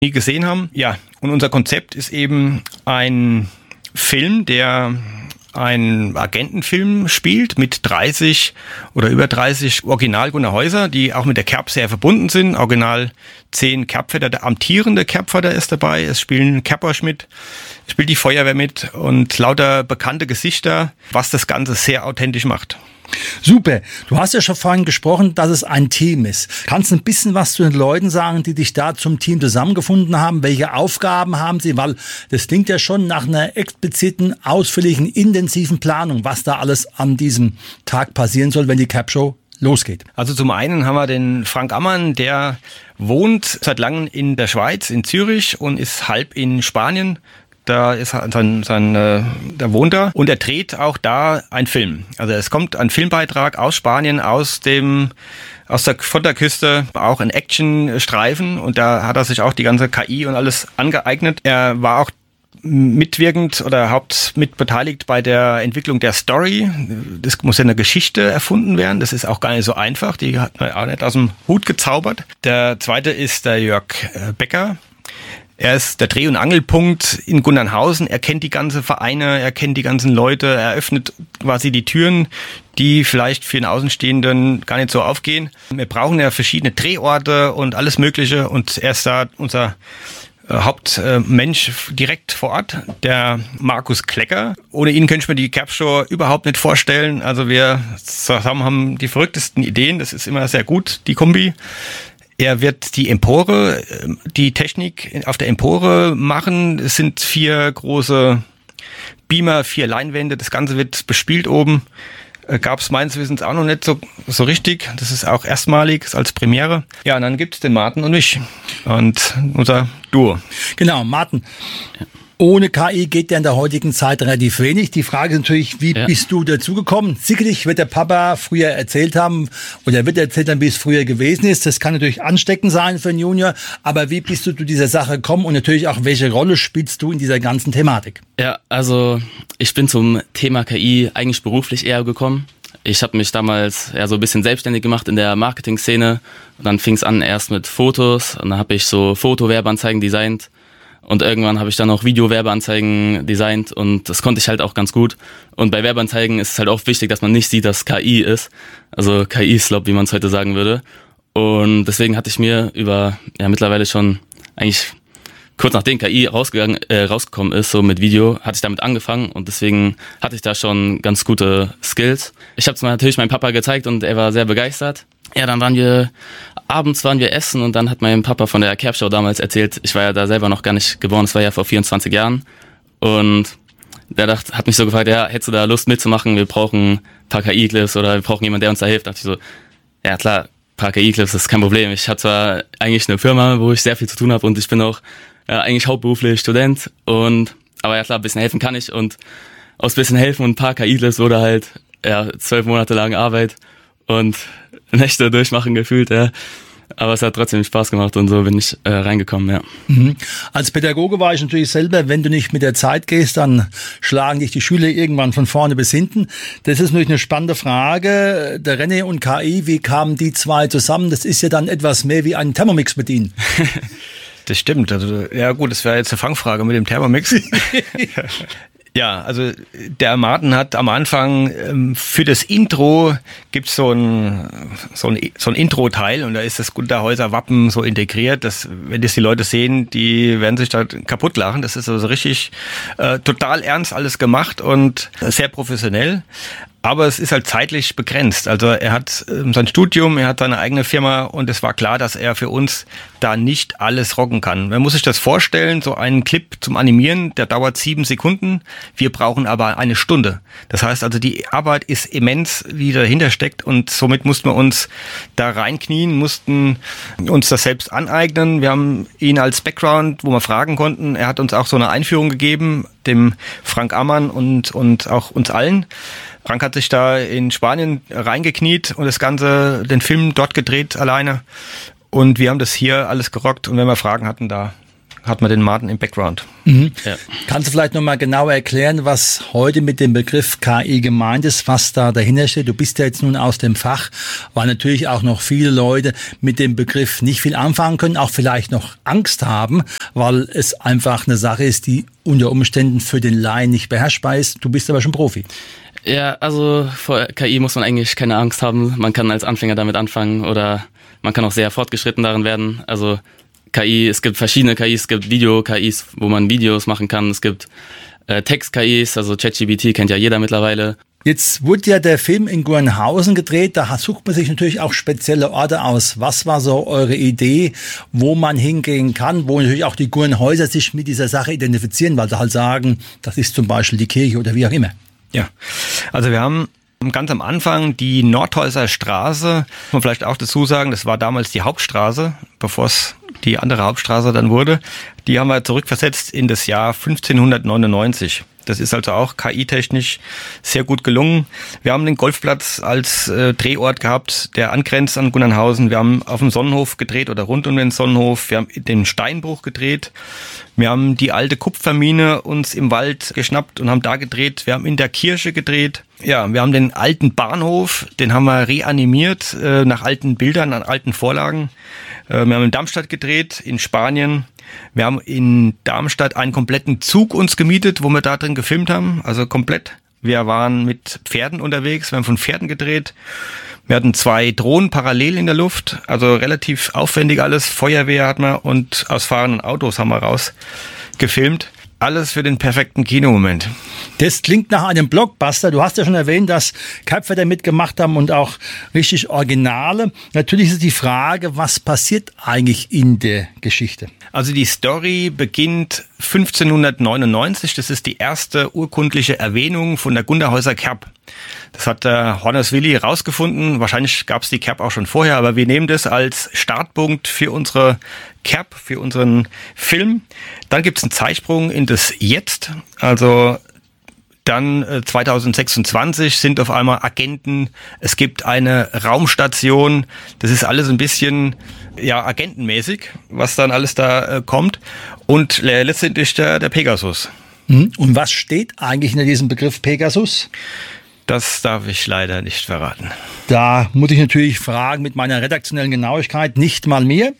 nie gesehen haben. Ja, und unser Konzept ist eben ein Film, der ein Agentenfilm spielt mit 30 oder über 30 Original-Gunnar Häuser, die auch mit der Kerb-Serie verbunden sind. Original 10 Kerbväter, der amtierende Kerbvater ist dabei. Es spielen Kerbosch mit, es spielt die Feuerwehr mit und lauter bekannte Gesichter, was das Ganze sehr authentisch macht. Super. Du hast ja schon vorhin gesprochen, dass es ein Team ist. Kannst du ein bisschen was zu den Leuten sagen, die dich da zum Team zusammengefunden haben? Welche Aufgaben haben sie? Weil das klingt ja schon nach einer expliziten, ausführlichen, intensiven Planung, was da alles an diesem Tag passieren soll, wenn die Kerbshow losgeht. Also zum einen haben wir den Frank Ammann, der wohnt seit langem in der Schweiz, in Zürich und ist halb in Spanien. Da ist der wohnt da und er dreht auch da einen Film. Also es kommt ein Filmbeitrag aus Spanien, von der Küste, auch ein Actionstreifen und da hat er sich auch die ganze KI und alles angeeignet. Er war auch mitwirkend oder mitbeteiligt bei der Entwicklung der Story. Das muss ja eine Geschichte erfunden werden. Das ist auch gar nicht so einfach. Die hat man auch nicht aus dem Hut gezaubert. Der zweite ist der Jörg Becker. Er ist der Dreh- und Angelpunkt in Gunnarnhausen. Er kennt die ganzen Vereine, er kennt die ganzen Leute, er öffnet quasi die Türen, die vielleicht für den Außenstehenden gar nicht so aufgehen. Wir brauchen ja verschiedene Drehorte und alles Mögliche und er ist da unser Hauptmensch direkt vor Ort, der Markus Klecker. Ohne ihn könnte ich mir die Kerbshow überhaupt nicht vorstellen. Also wir zusammen haben die verrücktesten Ideen, das ist immer sehr gut, die Kombi. Er wird die Technik auf der Empore machen. Es sind 4 große Beamer, 4 Leinwände. Das Ganze wird bespielt oben. Gab es meines Wissens auch noch nicht so richtig. Das ist auch erstmalig als Premiere. Ja, und dann gibt es den Martin und mich und unser Duo. Genau, Martin. Ohne KI geht ja in der heutigen Zeit relativ wenig. Die Frage ist natürlich, wie bist du dazugekommen? Sicherlich wird der Papa früher erzählt haben oder wird erzählt haben, wie es früher gewesen ist. Das kann natürlich ansteckend sein für einen Junior. Aber wie bist du zu dieser Sache gekommen und natürlich auch, welche Rolle spielst du in dieser ganzen Thematik? Ja, also ich bin zum Thema KI eigentlich beruflich eher gekommen. Ich habe mich damals so ein bisschen selbstständig gemacht in der Marketing-Szene. Und dann fing es an erst mit Fotos und dann habe ich so Fotowerbeanzeigen designt. Und irgendwann habe ich dann auch Video-Werbeanzeigen designt und das konnte ich halt auch ganz gut. Und bei Werbeanzeigen ist es halt auch wichtig, dass man nicht sieht, dass KI ist. Also KI-Slop, wie man es heute sagen würde. Und deswegen hatte ich mir mittlerweile schon eigentlich kurz nachdem KI rausgekommen ist, so mit Video, hatte ich damit angefangen und deswegen hatte ich da schon ganz gute Skills. Ich habe es natürlich meinem Papa gezeigt und er war sehr begeistert. Ja, dann abends waren wir essen und dann hat mein Papa von der Kerbshow damals erzählt, ich war ja da selber noch gar nicht geboren, das war ja vor 24 Jahren und der hat mich so gefragt, ja, hättest du da Lust mitzumachen, wir brauchen ein paar KI-Clips oder wir brauchen jemanden, der uns da hilft. Da dachte ich so, ja klar, ein paar KI-Clips, das ist kein Problem. Ich habe zwar eigentlich eine Firma, wo ich sehr viel zu tun habe und ich bin auch eigentlich hauptberuflich Student aber ja klar, ein bisschen helfen kann ich und aus ein bisschen helfen und ein paar KI-Clips wurde halt 12 Monate lang Arbeit und Nächte durchmachen gefühlt, ja. Aber es hat trotzdem Spaß gemacht und so bin ich reingekommen, ja. Mhm. Als Pädagoge war ich natürlich selber, wenn du nicht mit der Zeit gehst, dann schlagen dich die Schüler irgendwann von vorne bis hinten. Das ist natürlich eine spannende Frage. Der René und KI, wie kamen die zwei zusammen? Das ist ja dann etwas mehr wie ein Thermomix bedienen. Das stimmt. Also, ja gut, das wäre jetzt eine Fangfrage mit dem Thermomix. Ja, also der Martin hat am Anfang für das Intro gibt's so ein Intro-Teil und da ist das Gunnarnhäuser Wappen so integriert, dass wenn das die Leute sehen, die werden sich da kaputt lachen. Das ist also richtig total ernst alles gemacht und sehr professionell. Aber es ist halt zeitlich begrenzt. Also er hat sein Studium, er hat seine eigene Firma und es war klar, dass er für uns da nicht alles rocken kann. Man muss sich das vorstellen, so einen Clip zum Animieren, der dauert 7 Sekunden. Wir brauchen aber 1 Stunde. Das heißt also, die Arbeit ist immens, wie dahinter steckt und somit mussten wir uns da reinknien, mussten uns das selbst aneignen. Wir haben ihn als Background, wo wir fragen konnten. Er hat uns auch so eine Einführung gegeben, dem Frank Ammann und auch uns allen. Frank hat sich da in Spanien reingekniet und den Film dort gedreht alleine. Und wir haben das hier alles gerockt. Und wenn wir Fragen hatten, da hat man den Martin im Background. Mhm. Ja. Kannst du vielleicht nochmal genauer erklären, was heute mit dem Begriff KI gemeint ist, was da dahinter steht? Du bist ja jetzt nun aus dem Fach, weil natürlich auch noch viele Leute mit dem Begriff nicht viel anfangen können, auch vielleicht noch Angst haben, weil es einfach eine Sache ist, die unter Umständen für den Laien nicht beherrschbar ist. Du bist aber schon Profi. Ja, also vor KI muss man eigentlich keine Angst haben. Man kann als Anfänger damit anfangen oder man kann auch sehr fortgeschritten darin werden. Also KI, es gibt verschiedene KIs, es gibt Video-KIs, wo man Videos machen kann. Es gibt Text-KIs, also ChatGPT kennt ja jeder mittlerweile. Jetzt wurde ja der Film in Gurnhausen gedreht, da sucht man sich natürlich auch spezielle Orte aus. Was war so eure Idee, wo man hingehen kann, wo natürlich auch die Gurnhäuser sich mit dieser Sache identifizieren, weil sie halt sagen, das ist zum Beispiel die Kirche oder wie auch immer. Ja, also wir haben ganz am Anfang die Nordhäuser Straße, muss man vielleicht auch dazu sagen, das war damals die Hauptstraße, bevor es die andere Hauptstraße dann wurde. Die haben wir zurückversetzt in das Jahr 1599. Das ist also auch KI-technisch sehr gut gelungen. Wir haben den Golfplatz als Drehort gehabt, der angrenzt an Gurnhausen. Wir haben auf dem Sonnenhof gedreht oder rund um den Sonnenhof. Wir haben den Steinbruch gedreht. Wir haben die alte Kupfermine uns im Wald geschnappt und haben da gedreht. Wir haben in der Kirche gedreht. Ja, wir haben den alten Bahnhof, den haben wir reanimiert nach alten Bildern, an alten Vorlagen. Wir haben in Darmstadt gedreht, in Spanien. Wir haben in Darmstadt einen kompletten Zug uns gemietet, wo wir da drin gefilmt haben, also komplett. Wir waren mit Pferden unterwegs, wir haben von Pferden gedreht. Wir hatten 2 Drohnen parallel in der Luft, also relativ aufwendig alles. Feuerwehr hatten wir und aus fahrenden Autos haben wir rausgefilmt. Alles für den perfekten Kinomoment. Das klingt nach einem Blockbuster. Du hast ja schon erwähnt, dass Köpfe da mitgemacht haben und auch richtig Originale. Natürlich ist die Frage, was passiert eigentlich in der Geschichte? Also die Story beginnt 1599. Das ist die erste urkundliche Erwähnung von der Gunderhäuser Kerb. Das hat der Horners Willi rausgefunden. Wahrscheinlich gab es die Kerb auch schon vorher, aber wir nehmen das als Startpunkt für unsere Kerb, für unseren Film. Dann gibt es einen Zeitsprung in das Jetzt. Also dann 2026 sind auf einmal Agenten. Es gibt eine Raumstation. Das ist alles ein bisschen agentenmäßig, was dann alles da kommt. Und letztendlich der Pegasus. Und was steht eigentlich hinter diesem Begriff Pegasus? Das darf ich leider nicht verraten. Da muss ich natürlich fragen mit meiner redaktionellen Genauigkeit, nicht mal mir.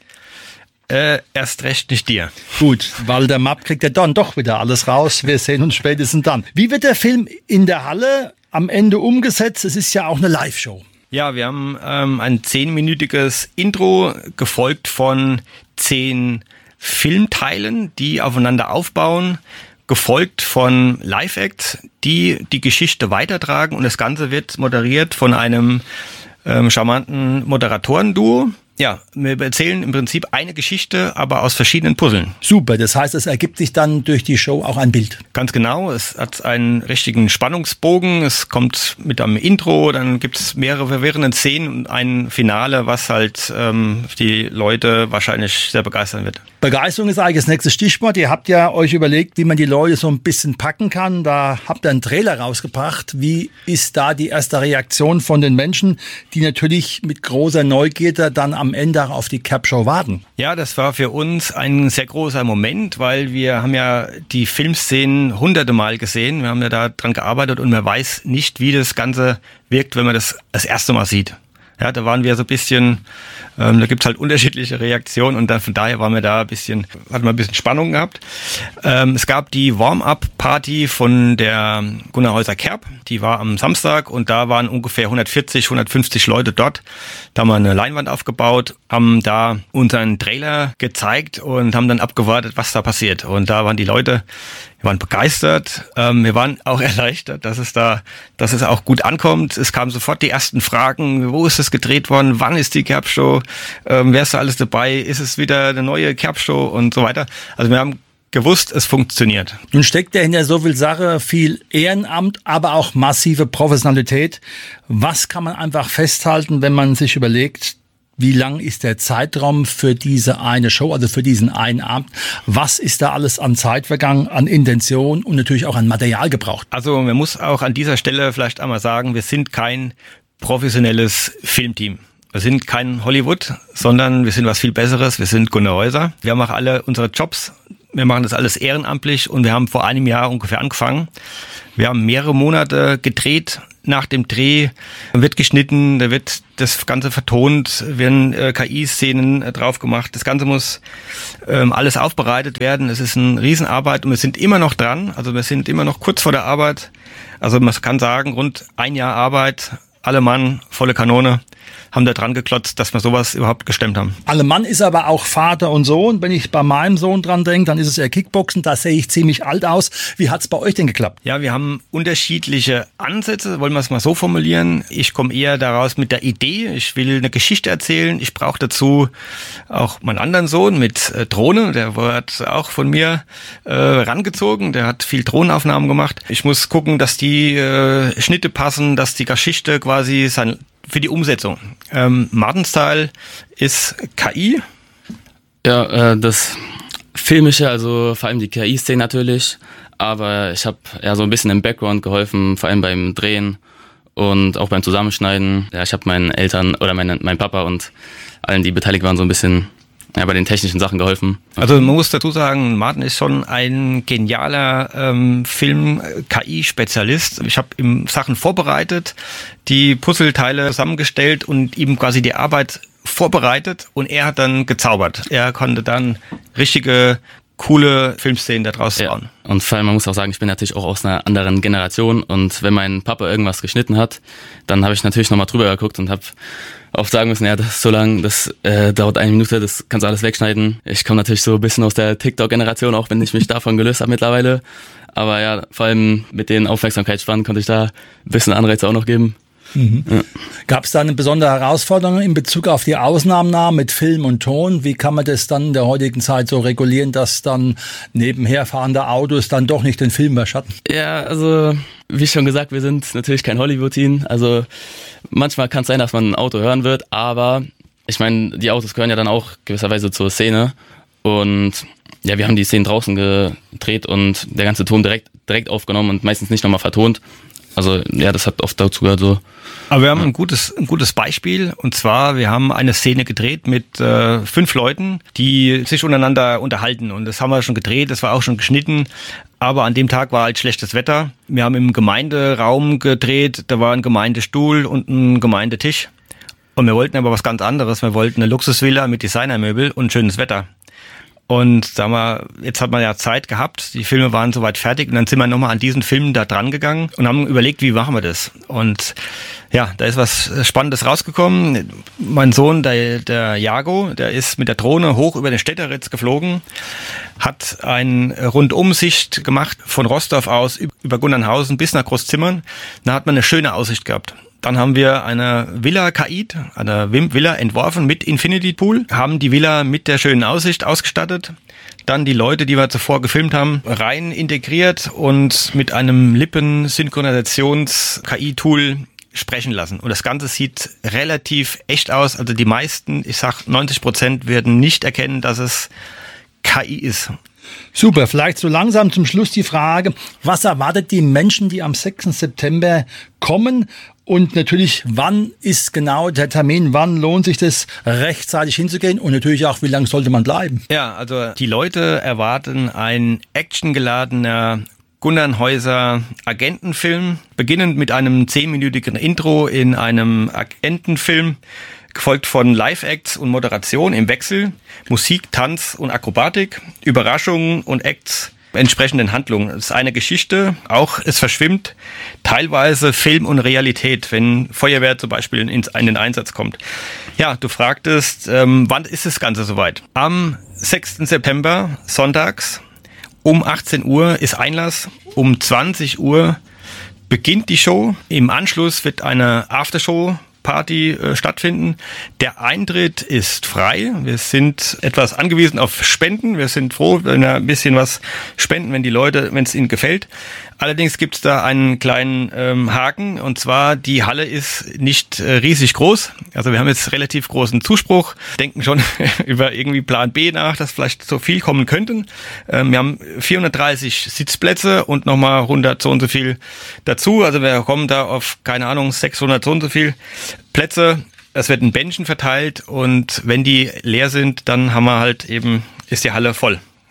Erst recht nicht dir. Gut, weil der Map kriegt ja dann doch wieder alles raus. Wir sehen uns spätestens dann. Wie wird der Film in der Halle am Ende umgesetzt? Es ist ja auch eine Live-Show. Ja, wir haben ein 10-minütiges Intro, gefolgt von 10 Filmteilen, die aufeinander aufbauen, gefolgt von Live-Acts, die die Geschichte weitertragen, und das Ganze wird moderiert von einem charmanten Moderatorenduo. Ja, wir erzählen im Prinzip eine Geschichte, aber aus verschiedenen Puzzeln. Super, das heißt, es ergibt sich dann durch die Show auch ein Bild. Ganz genau, es hat einen richtigen Spannungsbogen, es kommt mit einem Intro, dann gibt es mehrere verwirrende Szenen und ein Finale, was halt die Leute wahrscheinlich sehr begeistern wird. Begeisterung ist eigentlich das nächste Stichwort. Ihr habt ja euch überlegt, wie man die Leute so ein bisschen packen kann. Da habt ihr einen Trailer rausgebracht. Wie ist da die erste Reaktion von den Menschen, die natürlich mit großer Neugierde dann am Ende auf die Kerb-Show warten? Ja, das war für uns ein sehr großer Moment, weil wir haben ja die Filmszenen hunderte Mal gesehen. Wir haben ja da dran gearbeitet und man weiß nicht, wie das Ganze wirkt, wenn man das erste Mal sieht. Ja, da waren wir so ein bisschen, da gibt's halt unterschiedliche Reaktionen, und dann von daher waren wir da hatten wir ein bisschen Spannung gehabt. Es gab die Warm-up-Party von der Gunderhäuser Kerb, die war am Samstag, und da waren ungefähr 150 Leute dort. Da haben wir eine Leinwand aufgebaut, haben da unseren Trailer gezeigt und haben dann abgewartet, was da passiert. Und da waren die Leute, wir waren begeistert, wir waren auch erleichtert, dass es auch gut ankommt. Es kamen sofort die ersten Fragen: Wo ist es gedreht worden? Wann ist die Kerb-Show? Wer ist da alles dabei? Ist es wieder eine neue Kerb-Show und so weiter? Also wir haben gewusst, es funktioniert. Nun steckt ja hinter so viel Sache viel Ehrenamt, aber auch massive Professionalität. Was kann man einfach festhalten, wenn man sich überlegt, wie lang ist der Zeitraum für diese eine Show, also für diesen einen Abend? Was ist da alles an Zeit vergangen, an Intention und natürlich auch an Material gebraucht? Also man muss auch an dieser Stelle vielleicht einmal sagen, wir sind kein professionelles Filmteam. Wir sind kein Hollywood, sondern wir sind was viel Besseres. Wir sind Gunderhäuser. Wir haben auch alle unsere Jobs Wir machen das alles ehrenamtlich und wir haben vor einem Jahr ungefähr angefangen. Wir haben mehrere Monate gedreht. Nach dem Dreh wird geschnitten, da wird das Ganze vertont, werden KI-Szenen drauf gemacht. Das Ganze muss alles aufbereitet werden. Es ist eine Riesenarbeit und wir sind immer noch dran. Also wir sind immer noch kurz vor der Arbeit. Also man kann sagen, rund ein Jahr Arbeit, alle Mann, volle Kanone, haben da dran geklotzt, dass wir sowas überhaupt gestemmt haben. Allemann ist aber auch Vater und Sohn. Wenn ich bei meinem Sohn dran denke, dann ist es eher Kickboxen. Da sehe ich ziemlich alt aus. Wie hat's bei euch denn geklappt? Ja, wir haben unterschiedliche Ansätze, wollen wir es mal so formulieren. Ich komme eher daraus mit der Idee, ich will eine Geschichte erzählen. Ich brauche dazu auch meinen anderen Sohn mit Drohne. Der wird auch von mir rangezogen. Der hat viel Drohnenaufnahmen gemacht. Ich muss gucken, dass die Schnitte passen, dass die Geschichte quasi für die Umsetzung. Martin-Style ist KI. Ja, das Filmische, also vor allem die KI-Szene natürlich, aber ich habe ja so ein bisschen im Background geholfen, vor allem beim Drehen und auch beim Zusammenschneiden. Ja, ich habe meinen Eltern oder meinem Papa und allen, die beteiligt waren, so ein bisschen bei den technischen Sachen geholfen. Also man muss dazu sagen, Martin ist schon ein genialer Film-KI-Spezialist. Ich habe ihm Sachen vorbereitet, die Puzzleteile zusammengestellt und ihm quasi die Arbeit vorbereitet und er hat dann gezaubert. Er konnte dann richtige coole Filmszenen daraus bauen. Ja. Und vor allem, man muss auch sagen, ich bin natürlich auch aus einer anderen Generation und wenn mein Papa irgendwas geschnitten hat, dann habe ich natürlich nochmal drüber geguckt und habe oft sagen müssen, ja, das ist so lang, das dauert 1 Minute, das kannst du alles wegschneiden. Ich komme natürlich so ein bisschen aus der TikTok-Generation, auch wenn ich mich davon gelöst habe mittlerweile. Aber ja, vor allem mit den Aufmerksamkeitsspannen konnte ich da ein bisschen Anreize auch noch geben. Mhm. Ja. Gab es da eine besondere Herausforderung in Bezug auf die Ausnahmenahmen mit Film und Ton? Wie kann man das dann in der heutigen Zeit so regulieren, dass dann nebenher fahrende Autos dann doch nicht den Film überschatten? Ja, also wie schon gesagt, wir sind natürlich kein Hollywood-Team. Also manchmal kann es sein, dass man ein Auto hören wird, aber ich meine, die Autos gehören ja dann auch gewisserweise zur Szene. Und ja, wir haben die Szenen draußen gedreht und der ganze Ton direkt aufgenommen und meistens nicht nochmal vertont. Also ja, das hat oft dazu gehört so. Aber wir haben ein gutes Beispiel und zwar, wir haben eine Szene gedreht mit 5 Leuten, die sich untereinander unterhalten und das haben wir schon gedreht, das war auch schon geschnitten, aber an dem Tag war halt schlechtes Wetter. Wir haben im Gemeinderaum gedreht, da war ein Gemeindestuhl und ein Gemeindetisch und wir wollten aber was ganz anderes, wir wollten eine Luxusvilla mit Designermöbel und schönes Wetter. Und sagen wir, jetzt hat man ja Zeit gehabt, die Filme waren soweit fertig und dann sind wir nochmal an diesen Filmen da dran gegangen und haben überlegt, wie machen wir das? Und ja, da ist was Spannendes rausgekommen. Mein Sohn, der Jago, der ist mit der Drohne hoch über den Städteritz geflogen, hat eine Rundumsicht gemacht von Rostorf aus über Gunnernhausen bis nach Großzimmern. Da hat man eine schöne Aussicht gehabt. Dann haben wir eine Villa KI, eine Villa entworfen mit Infinity Pool, haben die Villa mit der schönen Aussicht ausgestattet, dann die Leute, die wir zuvor gefilmt haben, rein integriert und mit einem Lippensynchronisation-KI-Tool sprechen lassen. Und das Ganze sieht relativ echt aus. Also die meisten, ich sag 90%, werden nicht erkennen, dass es KI ist. Super, vielleicht so langsam zum Schluss die Frage, was erwartet die Menschen, die am 6. September kommen? Und natürlich, wann ist genau der Termin, wann lohnt sich das rechtzeitig hinzugehen und natürlich auch, wie lange sollte man bleiben? Ja, also die Leute erwarten ein actiongeladener Gunnernhäuser Agentenfilm, beginnend mit einem 10-minütigen Intro in einem Agentenfilm, gefolgt von Live-Acts und Moderation im Wechsel, Musik, Tanz und Akrobatik, Überraschungen und Acts entsprechenden Handlungen. Es ist eine Geschichte, auch es verschwimmt teilweise Film und Realität, wenn Feuerwehr zum Beispiel in den Einsatz kommt. Ja, du fragtest, wann ist das Ganze soweit? Am 6. September, sonntags, um 18 Uhr ist Einlass, um 20 Uhr beginnt die Show. Im Anschluss wird eine Aftershow-Party stattfinden. Der Eintritt ist frei. Wir sind etwas angewiesen auf Spenden. Wir sind froh, wenn wir ein bisschen was spenden, wenn es ihnen gefällt. Allerdings gibt es da einen kleinen Haken, und zwar die Halle ist nicht riesig groß. Also wir haben jetzt relativ großen Zuspruch, denken schon über irgendwie Plan B nach, dass vielleicht so viel kommen könnten. Wir haben 430 Sitzplätze und nochmal 100 so und so viel dazu. Also wir kommen da auf, keine Ahnung, 600 so und so viel Plätze. Es wird in Bändchen verteilt und wenn die leer sind, dann haben wir halt eben, ist die Halle voll.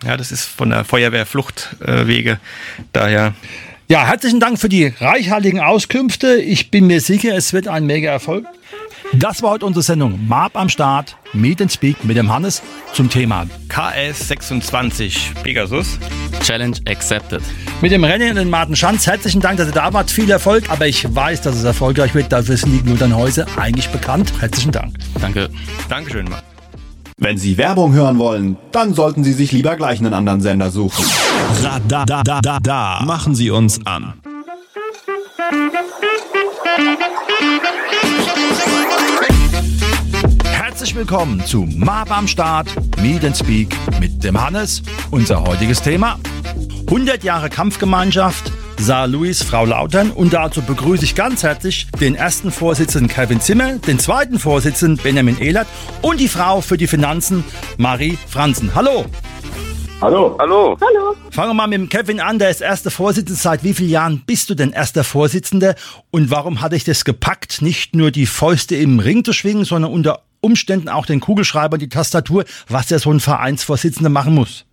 Ja, das ist von der Feuerwehr Fluchtwege. Daher. Ja, herzlichen Dank für die reichhaltigen Auskünfte. Ich bin mir sicher, es wird ein mega Erfolg. Das war heute unsere Sendung Marb am Start, Meet and Speak mit dem Hannes zum Thema KS26 Pegasus. Challenge accepted. Mit dem Rennen in den Marten Schanz. Herzlichen Dank, dass ihr da wart. Viel Erfolg, aber ich weiß, dass es erfolgreich wird. Dafür sind die Gnudernhäuser eigentlich bekannt. Herzlichen Dank. Danke. Dankeschön, Mann. Wenn Sie Werbung hören wollen, dann sollten Sie sich lieber gleich einen anderen Sender suchen. Machen Sie uns an. Herzlich willkommen zu Marb am Start, Meet and Speak mit dem Hannes. Unser heutiges Thema: 100 Jahre Kampfgemeinschaft, Saar Louis, Frau Lautern. Und dazu begrüße ich ganz herzlich den ersten Vorsitzenden Kevin Zimmer, den zweiten Vorsitzenden Benjamin Ehlert und die Frau für die Finanzen Marie Franzen. Hallo! Hallo. Hallo. Hallo. Fangen wir mal mit dem Kevin an, der ist erster Vorsitzender. Seit wie vielen Jahren bist du denn erster Vorsitzender? Und warum hat dich das gepackt, nicht nur die Fäuste im Ring zu schwingen, sondern unter Umständen auch den Kugelschreiber und die Tastatur, was ja so ein Vereinsvorsitzender machen muss?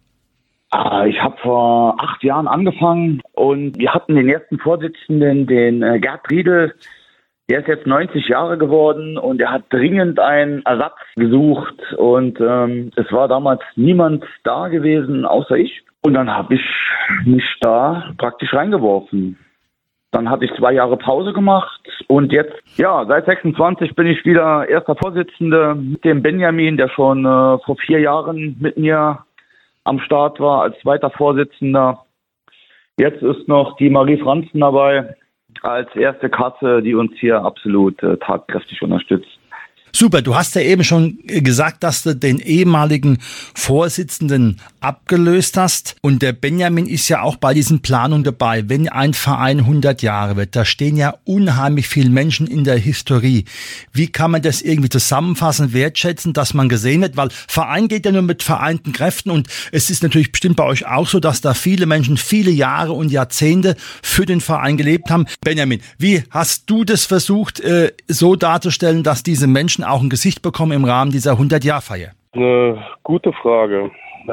Ich habe vor 8 Jahren angefangen und wir hatten den ersten Vorsitzenden, den Gerd Riedel. Der ist jetzt 90 Jahre geworden und er hat dringend einen Ersatz gesucht und es war damals niemand da gewesen, außer ich. Und dann habe ich mich da praktisch reingeworfen. Dann hatte ich 2 Jahre Pause gemacht und jetzt, ja, seit 26 bin ich wieder erster Vorsitzender mit dem Benjamin, der schon vor 4 Jahren mit mir am Start war als zweiter Vorsitzender. Jetzt ist noch die Marie Franzen dabei als erste Katze, die uns hier absolut tatkräftig unterstützt. Super, du hast ja eben schon gesagt, dass du den ehemaligen Vorsitzenden abgelöst hast. Und der Benjamin ist ja auch bei diesen Planungen dabei. Wenn ein Verein 100 Jahre wird, da stehen ja unheimlich viele Menschen in der Historie. Wie kann man das irgendwie zusammenfassen, wertschätzen, dass man gesehen wird? Weil Verein geht ja nur mit vereinten Kräften. Und es ist natürlich bestimmt bei euch auch so, dass da viele Menschen viele Jahre und Jahrzehnte für den Verein gelebt haben. Benjamin, wie hast du das versucht, so darzustellen, dass diese Menschen auch ein Gesicht bekommen im Rahmen dieser 100-Jahr-Feier? Eine gute Frage.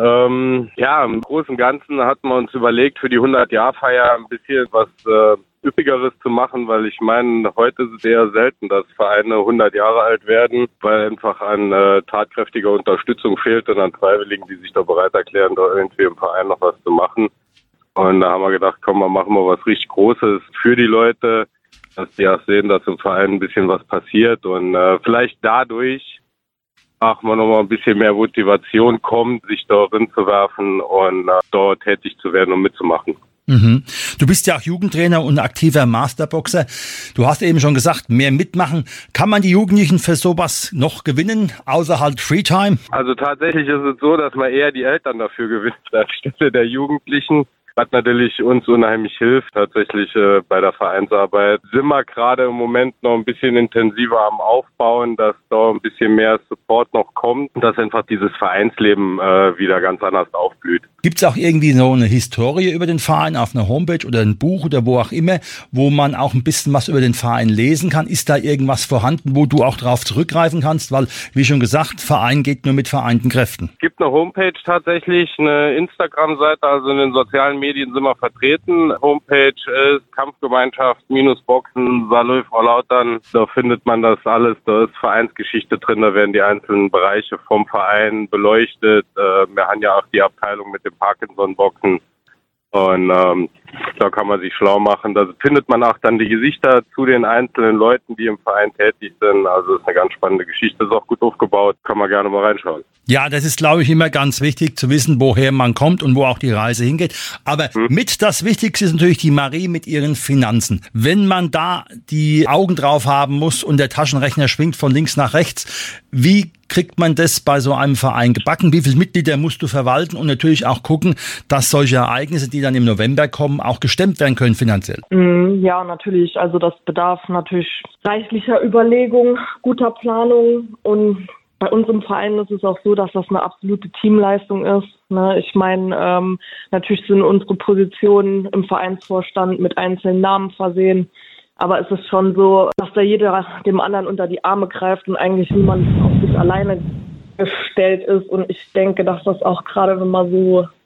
Ja, im Großen und Ganzen hatten wir uns überlegt, für die 100-Jahr-Feier ein bisschen was Üppigeres zu machen, weil ich meine, heute ist es eher selten, dass Vereine 100 Jahre alt werden, weil einfach an tatkräftiger Unterstützung fehlt und an Freiwilligen, die sich da bereit erklären, da irgendwie im Verein noch was zu machen. Und da haben wir gedacht, komm, wir machen mal was richtig Großes für die Leute, dass die auch sehen, dass im Verein ein bisschen was passiert und vielleicht dadurch auch mal noch mal ein bisschen mehr Motivation kommt, sich da drin zu werfen und dort tätig zu werden und mitzumachen. Mhm. Du bist ja auch Jugendtrainer und aktiver Masterboxer. Du hast eben schon gesagt, mehr mitmachen. Kann man die Jugendlichen für sowas noch gewinnen, außer halt Freetime? Also tatsächlich ist es so, dass man eher die Eltern dafür gewinnt, anstelle der Jugendlichen. Was natürlich uns unheimlich hilft, tatsächlich bei der Vereinsarbeit. Sind wir gerade im Moment noch ein bisschen intensiver am Aufbauen, dass da ein bisschen mehr Support noch kommt und dass einfach dieses Vereinsleben wieder ganz anders aufblüht. Gibt es auch irgendwie so eine Historie über den Verein auf einer Homepage oder ein Buch oder wo auch immer, wo man auch ein bisschen was über den Verein lesen kann? Ist da irgendwas vorhanden, wo du auch drauf zurückgreifen kannst? Weil, wie schon gesagt, Verein geht nur mit vereinten Kräften. Es gibt eine Homepage tatsächlich, eine Instagram-Seite, also in den sozialen Medien sind wir vertreten. Homepage ist Kampfgemeinschaft-Boxen, Saar Louis, Frau Lautern. Da findet man das alles. Da ist Vereinsgeschichte drin. Da werden die einzelnen Bereiche vom Verein beleuchtet. Wir haben ja auch die Abteilung mit dem Parkinson-Boxen. Und da kann man sich schlau machen. Da findet man auch dann die Gesichter zu den einzelnen Leuten, die im Verein tätig sind. Also das ist eine ganz spannende Geschichte. Ist auch gut aufgebaut. Kann man gerne mal reinschauen. Ja, das ist, glaube ich, immer ganz wichtig zu wissen, woher man kommt und wo auch die Reise hingeht. Aber mit das Wichtigste ist natürlich die Marie mit ihren Finanzen. Wenn man da die Augen drauf haben muss und der Taschenrechner schwingt von links nach rechts, wie kriegt man das bei so einem Verein gebacken? Wie viele Mitglieder musst du verwalten und natürlich auch gucken, dass solche Ereignisse, die dann im November kommen, auch gestemmt werden können finanziell? Ja, natürlich. Also das bedarf natürlich reichlicher Überlegung, guter Planung und bei uns im Verein ist es auch so, dass das eine absolute Teamleistung ist. Ich meine, natürlich sind unsere Positionen im Vereinsvorstand mit einzelnen Namen versehen. Aber es ist schon so, dass da jeder dem anderen unter die Arme greift und eigentlich niemand auf sich alleine gestellt ist. Und ich denke, dass das auch gerade, wenn man so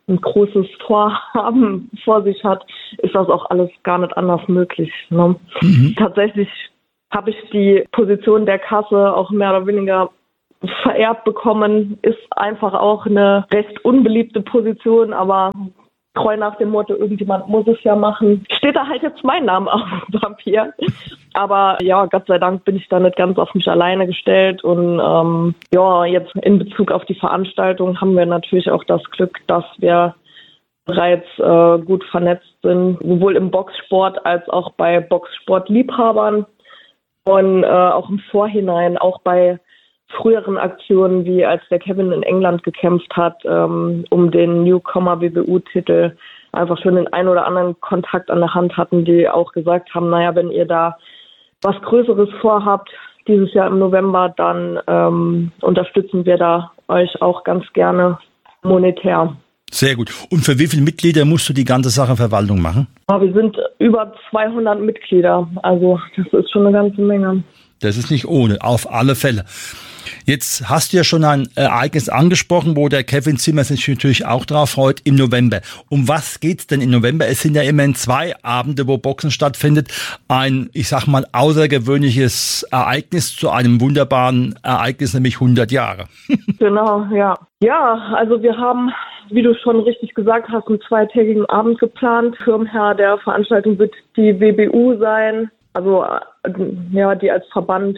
ein großes Vorhaben vor sich hat, ist das auch alles gar nicht anders möglich. Ne? Tatsächlich habe ich die Position der Kasse auch mehr oder weniger vererbt bekommen, ist einfach auch eine recht unbeliebte Position, aber treu nach dem Motto, irgendjemand muss es ja machen, steht da halt jetzt mein Name auf dem Papier. Aber ja, Gott sei Dank bin ich da nicht ganz auf mich alleine gestellt und jetzt in Bezug auf die Veranstaltung haben wir natürlich auch das Glück, dass wir bereits gut vernetzt sind, sowohl im Boxsport als auch bei Boxsportliebhabern und auch im Vorhinein, auch bei früheren Aktionen, wie als der Kevin in England gekämpft hat, um den Newcomer WBU-Titel, einfach schon den einen oder anderen Kontakt an der Hand hatten, die auch gesagt haben, naja, wenn ihr da was Größeres vorhabt, dieses Jahr im November, dann unterstützen wir da euch auch ganz gerne monetär. Sehr gut. Und für wie viele Mitglieder musst du die ganze Sache Verwaltung machen? Ja, wir sind über 200 Mitglieder, also das ist schon eine ganze Menge. Das ist nicht ohne, auf alle Fälle. Jetzt hast du ja schon ein Ereignis angesprochen, wo der Kevin Zimmer sich natürlich auch drauf freut, im November. Um was geht's denn im November? Es sind ja immerhin 2 Abende, wo Boxen stattfindet. Ein, ich sag mal, außergewöhnliches Ereignis zu einem wunderbaren Ereignis, nämlich 100 Jahre. Genau, ja. Ja, also wir haben, wie du schon richtig gesagt hast, einen 2-tägigen Abend geplant. Schirmherr der Veranstaltung wird die WBU sein, also ja, die als Verband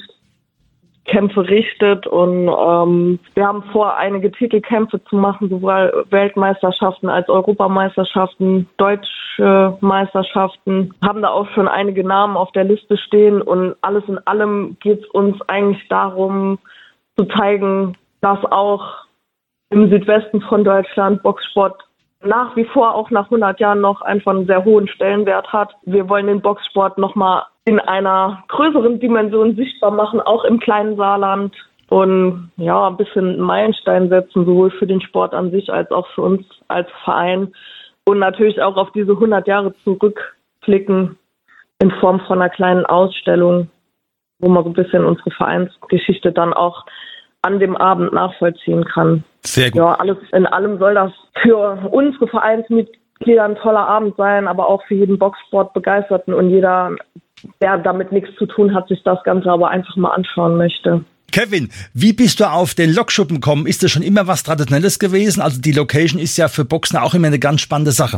Kämpfe richtet und wir haben vor, einige Titelkämpfe zu machen, sowohl Weltmeisterschaften als Europameisterschaften, deutsche Meisterschaften, haben da auch schon einige Namen auf der Liste stehen und alles in allem geht es uns eigentlich darum zu zeigen, dass auch im Südwesten von Deutschland Boxsport nach wie vor auch nach 100 Jahren noch einfach einen sehr hohen Stellenwert hat. Wir wollen den Boxsport nochmal in einer größeren Dimension sichtbar machen, auch im kleinen Saarland und ja, ein bisschen einen Meilenstein setzen, sowohl für den Sport an sich als auch für uns als Verein und natürlich auch auf diese 100 Jahre zurückblicken in Form von einer kleinen Ausstellung, wo man so ein bisschen unsere Vereinsgeschichte dann auch an dem Abend nachvollziehen kann. Sehr gut. Ja, alles in allem soll das für unsere Vereinsmitglieder ein toller Abend sein, aber auch für jeden Boxsportbegeisterten und jeder, der damit nichts zu tun hat, sich das Ganze aber einfach mal anschauen möchte. Kevin, wie bist du auf den Lokschuppen gekommen? Ist das schon immer was Traditionelles gewesen? Also die Location ist ja für Boxen auch immer eine ganz spannende Sache.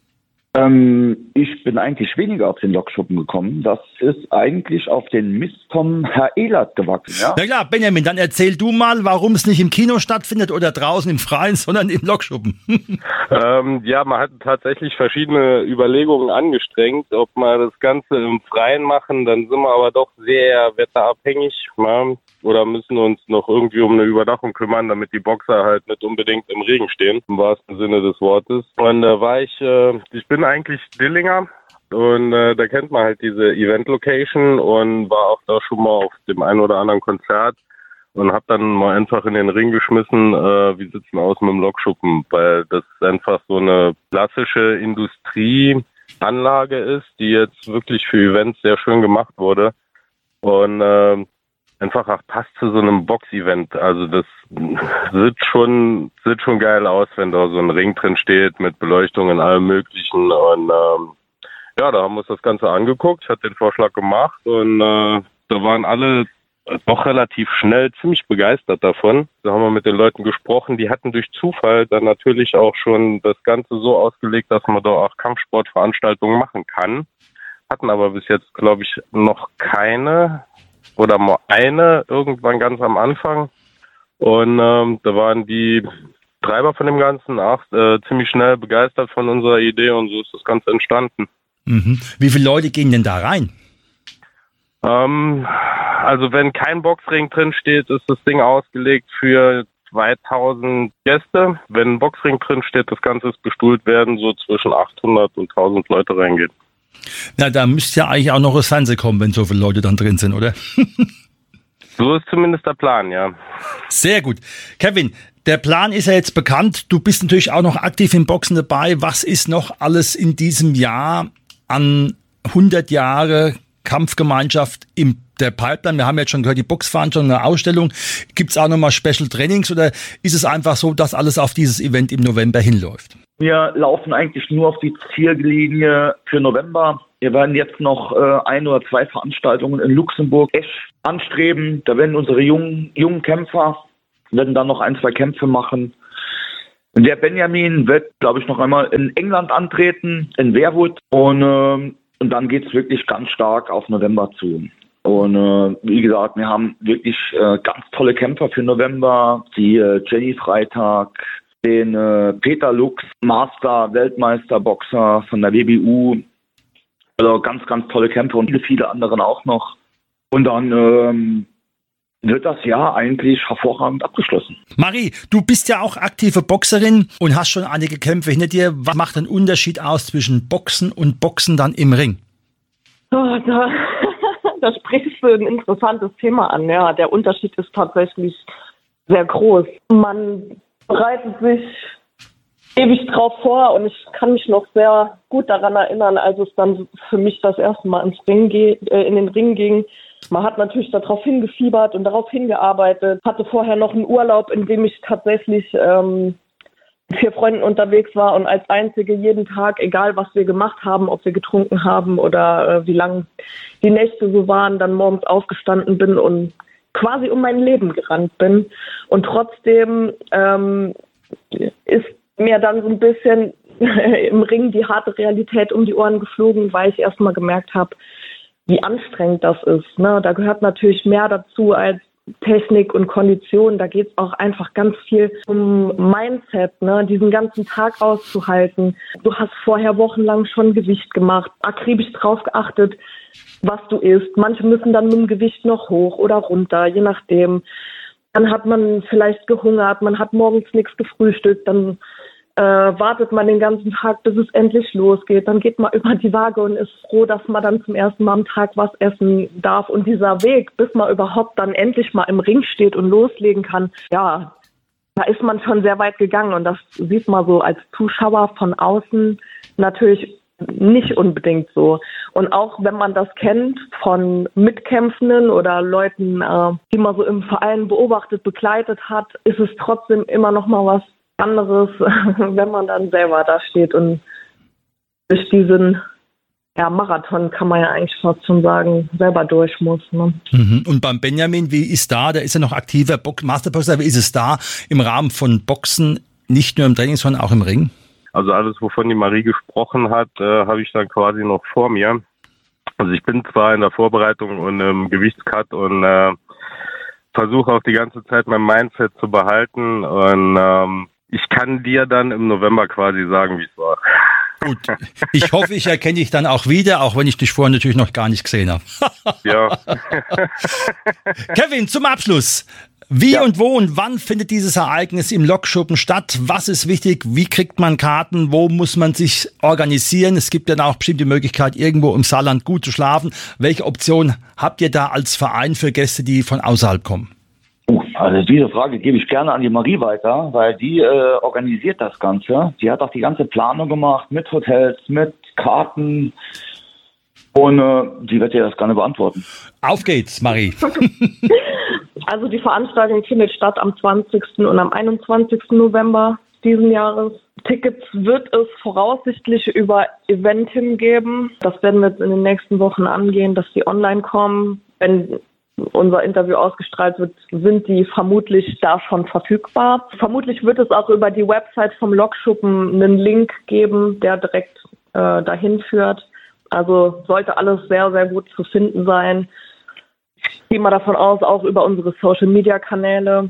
Ich bin eigentlich weniger auf den Lokschuppen gekommen. Das ist eigentlich auf den Mist vom Herr Ehlert gewachsen. Ja? Na klar, Benjamin, dann erzähl du mal, warum es nicht im Kino stattfindet oder draußen im Freien, sondern im Lokschuppen. Ja, man hat tatsächlich verschiedene Überlegungen angestrengt, ob wir das Ganze im Freien machen. Dann sind wir aber doch sehr wetterabhängig, ja? Oder müssen uns noch irgendwie um eine Überdachung kümmern, damit die Boxer halt nicht unbedingt im Regen stehen, im wahrsten Sinne des Wortes. Und da war ich bin eigentlich Dillinger und da kennt man halt diese Event-Location und war auch da schon mal auf dem einen oder anderen Konzert und habe dann mal einfach in den Ring geschmissen, wie sieht's denn aus mit dem Lokschuppen, weil das einfach so eine klassische Industrieanlage ist, die jetzt wirklich für Events sehr schön gemacht wurde und einfach auch passt zu so einem Box-Event. Also das sieht schon geil aus, wenn da so ein Ring drin steht mit Beleuchtung in allem Möglichen. Und ja, da haben wir uns das Ganze angeguckt. Ich hatte den Vorschlag gemacht und da waren alle doch relativ schnell ziemlich begeistert davon. Da haben wir mit den Leuten gesprochen. Die hatten durch Zufall dann natürlich auch schon das Ganze so ausgelegt, dass man da auch Kampfsportveranstaltungen machen kann. Hatten aber bis jetzt, glaube ich, noch keine oder mal eine irgendwann ganz am Anfang. Und da waren die Treiber von dem Ganzen auch ziemlich schnell begeistert von unserer Idee und so ist das Ganze entstanden. Mhm. Wie viele Leute gehen denn da rein? Also wenn kein Boxring drin steht, ist das Ding ausgelegt für 2000 Gäste. Wenn ein Boxring drin steht, das Ganze ist bestuhlt werden, so zwischen 800 und 1000 Leute reingehen. Na, da müsste ja eigentlich auch noch das Fernsehen kommen, wenn so viele Leute dann drin sind, oder? So ist zumindest der Plan, ja. Sehr gut. Kevin, der Plan ist ja jetzt bekannt. Du bist natürlich auch noch aktiv im Boxen dabei. Was ist noch alles in diesem Jahr an 100 Jahre Kampfgemeinschaft in der Pipeline? Wir haben jetzt schon gehört, die Boxveranstaltung, eine Ausstellung. Gibt es auch nochmal Special Trainings oder ist es einfach so, dass alles auf dieses Event im November hinläuft? Wir laufen eigentlich nur auf die Ziellinie für November. Wir werden jetzt noch 1 oder 2 Veranstaltungen in Luxemburg anstreben. Da werden unsere jungen Kämpfer werden dann noch 1, 2 Kämpfe machen. Und der Benjamin wird, glaube ich, noch einmal in England antreten, in Wearwood. Und dann geht es wirklich ganz stark auf November zu. Und wie gesagt, wir haben wirklich ganz tolle Kämpfer für November. Die Jenny Freitag, den Peter Lux, Weltmeister-Boxer von der WBU. Also ganz, ganz tolle Kämpfer und viele anderen auch noch. Und dann wird das Jahr eigentlich hervorragend abgeschlossen. Marie, du bist ja auch aktive Boxerin und hast schon einige Kämpfe hinter dir. Was macht den Unterschied aus zwischen Boxen und Boxen dann im Ring? Oh, da sprichst du ein interessantes Thema an. Ja, der Unterschied ist tatsächlich sehr groß. Man bereitet sich ewig drauf vor und ich kann mich noch sehr gut daran erinnern, als es dann für mich das erste Mal in den Ring ging. Man hat natürlich darauf hingefiebert und darauf hingearbeitet. Hatte vorher noch einen Urlaub, in dem ich tatsächlich mit 4 Freunden unterwegs war und als Einzige jeden Tag, egal was wir gemacht haben, ob wir getrunken haben oder wie lang die Nächte so waren, dann morgens aufgestanden bin und quasi um mein Leben gerannt bin. Und trotzdem ist mir dann so ein bisschen im Ring die harte Realität um die Ohren geflogen, weil ich erst mal gemerkt habe, wie anstrengend das ist. Ne? Da gehört natürlich mehr dazu als Technik und Kondition. Da geht es auch einfach ganz viel um Mindset, ne? Diesen ganzen Tag auszuhalten. Du hast vorher wochenlang schon Gewicht gemacht, akribisch drauf geachtet, was du isst. Manche müssen dann mit dem Gewicht noch hoch oder runter, je nachdem. Dann hat man vielleicht gehungert, man hat morgens nichts gefrühstückt, dann wartet man den ganzen Tag, bis es endlich losgeht. Dann geht man über die Waage und ist froh, dass man dann zum ersten Mal am Tag was essen darf. Und dieser Weg, bis man überhaupt dann endlich mal im Ring steht und loslegen kann, ja, da ist man schon sehr weit gegangen. Und das sieht man so als Zuschauer von außen natürlich nicht unbedingt so. Und auch wenn man das kennt von Mitkämpfenden oder Leuten, die man so im Verein beobachtet, begleitet hat, ist es trotzdem immer noch mal was anderes, wenn man dann selber da steht und durch diesen Marathon, kann man ja eigentlich fast schon sagen, selber durch muss. Ne? Und beim Benjamin, wie ist da? Der ist ja noch aktiver Masterboxer. Wie ist es da im Rahmen von Boxen, nicht nur im Training, sondern auch im Ring? Also alles, wovon die Marie gesprochen hat, habe ich dann quasi noch vor mir. Also ich bin zwar in der Vorbereitung und im Gewichtscut und versuche auch die ganze Zeit mein Mindset zu behalten und ich kann dir dann im November quasi sagen, wie es war. Gut, ich hoffe, ich erkenne dich dann auch wieder, auch wenn ich dich vorher natürlich noch gar nicht gesehen habe. Ja. Kevin, zum Abschluss. Wie und wo und wann findet dieses Ereignis im Lokschuppen statt? Was ist wichtig? Wie kriegt man Karten? Wo muss man sich organisieren? Es gibt ja auch bestimmt die Möglichkeit, irgendwo im Saarland gut zu schlafen. Welche Option habt ihr da als Verein für Gäste, die von außerhalb kommen? Also diese Frage gebe ich gerne an die Marie weiter, weil die organisiert das Ganze. Die hat auch die ganze Planung gemacht mit Hotels, mit Karten und die wird dir das gerne beantworten. Auf geht's, Marie. Also die Veranstaltung findet statt am 20. und am 21. November diesen Jahres. Tickets wird es voraussichtlich über Eventim geben. Das werden wir jetzt in den nächsten Wochen angehen, dass die online kommen. Wenn unser Interview ausgestrahlt wird, sind die vermutlich da schon verfügbar. Vermutlich wird es auch über die Website vom Lokschuppen einen Link geben, der direkt dahin führt. Also sollte alles sehr, sehr gut zu finden sein. Ich gehe mal davon aus, auch über unsere Social-Media-Kanäle.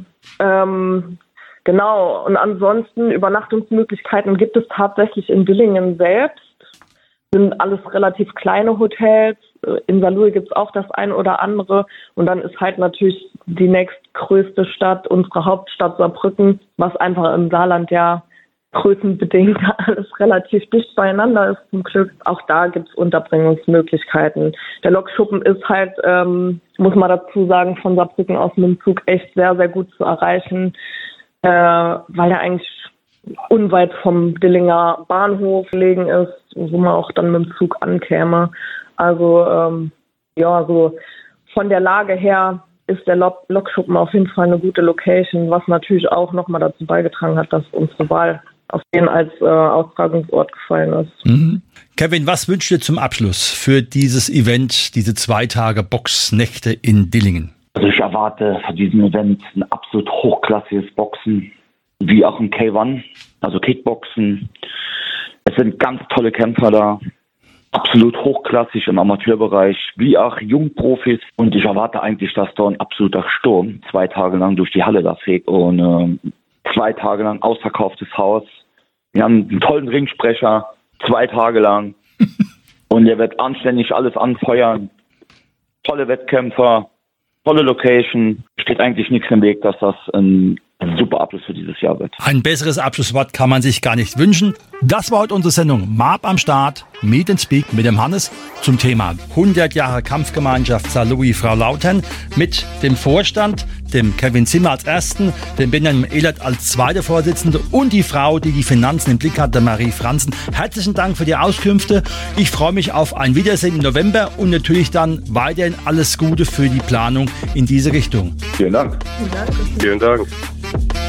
Genau, und ansonsten Übernachtungsmöglichkeiten gibt es tatsächlich in Dillingen selbst. Sind alles relativ kleine Hotels. In Saarlouis gibt es auch das ein oder andere. Und dann ist halt natürlich die nächstgrößte Stadt, unsere Hauptstadt Saarbrücken, was einfach im Saarland ja größenbedingt alles relativ dicht beieinander ist zum Glück. Auch da gibt es Unterbringungsmöglichkeiten. Der Lokschuppen ist halt, muss man dazu sagen, von Saarbrücken aus mit dem Zug echt sehr, sehr gut zu erreichen, weil er eigentlich unweit vom Dillinger Bahnhof gelegen ist, wo man auch dann mit dem Zug ankäme. Also so von der Lage her ist der Lokschuppen auf jeden Fall eine gute Location, was natürlich auch nochmal dazu beigetragen hat, dass unsere Wahl auf den als Austragungsort gefallen ist. Mhm. Kevin, was wünschst du dir zum Abschluss für dieses Event, diese 2 Tage Boxnächte in Dillingen? Also ich erwarte von diesem Event ein absolut hochklassiges Boxen, wie auch im K1, also Kickboxen. Es sind ganz tolle Kämpfer da, absolut hochklassig im Amateurbereich, wie auch Jungprofis. Und ich erwarte eigentlich, dass da ein absoluter Sturm 2 Tage lang durch die Halle da fegt und 2 Tage lang ausverkauftes Haus. Wir haben einen tollen Ringsprecher, 2 Tage lang. Und der wird anständig alles anfeuern. Tolle Wettkämpfer, tolle Location. Steht eigentlich nichts im Weg, dass das ein super Abschluss für dieses Jahr wird. Ein besseres Abschlusswort kann man sich gar nicht wünschen. Das war heute unsere Sendung MAP am Start, Meet and Speak mit dem Hannes zum Thema 100 Jahre Kampfgemeinschaft Saarlouis Frau Lautern mit dem Vorstand, dem Kevin Zimmer als Ersten, dem Benjamin Ehlert als zweiter Vorsitzender und die Frau, die die Finanzen im Blick hat, der Marie Franzen. Herzlichen Dank für die Auskünfte. Ich freue mich auf ein Wiedersehen im November und natürlich dann weiterhin alles Gute für die Planung in diese Richtung. Vielen Dank. Danke. Vielen Dank.